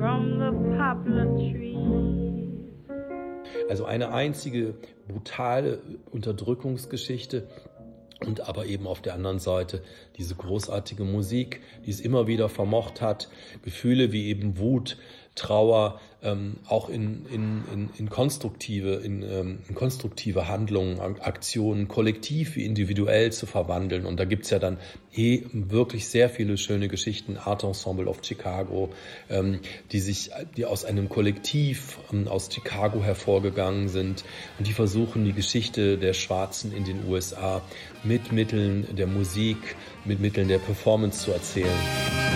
from the poplar trees. Also eine einzige brutale Unterdrückungsgeschichte und aber eben auf der anderen Seite diese großartige Musik, die es immer wieder vermocht hat, Gefühle wie eben Wut, Trauer, auch in konstruktive Handlungen, Aktionen, kollektiv wie individuell zu verwandeln. Und da gibt's ja dann wirklich sehr viele schöne Geschichten, Art Ensemble of Chicago, die aus einem Kollektiv aus Chicago hervorgegangen sind und die versuchen, die Geschichte der Schwarzen in den USA mit Mitteln der Musik, mit Mitteln der Performance zu erzählen.